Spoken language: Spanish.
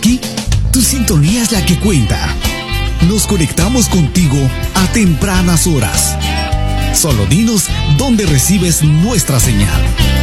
aquí, tu sintonía es la que cuenta. Nos conectamos contigo a tempranas horas. Solo dinos dónde recibes nuestra señal.